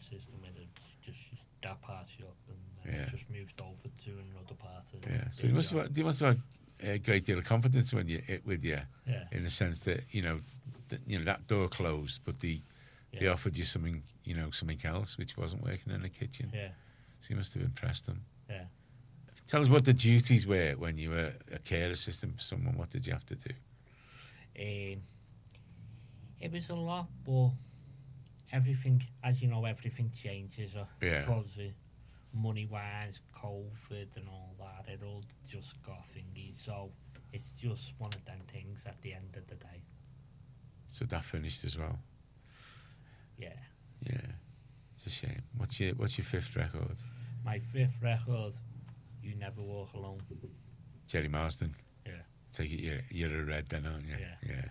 system where it just that part you up and then Yeah. it just moved over to another part of Yeah. So the you must have a great deal of confidence when with you, yeah. in the sense that that door closed, but they offered you something something else which wasn't working in the kitchen. Yeah. So you must have impressed them. Yeah. Tell us what the duties were when you were a care assistant for someone. What did you have to do? It was a lot, but everything, as you know, everything changes Yeah. because money-wise, COVID and all that, it all just got thingy. So it's just one of them things at the end of the day. So that finished as well. Yeah. Yeah. It's a shame. What's your fifth record? My fifth record, You Never Walk Alone. Jerry Marsden. Yeah. Take it you're a red then, aren't you? Yeah. Yeah.